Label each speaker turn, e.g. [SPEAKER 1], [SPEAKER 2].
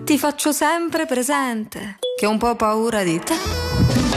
[SPEAKER 1] Ti faccio sempre presente che ho un po' paura di te.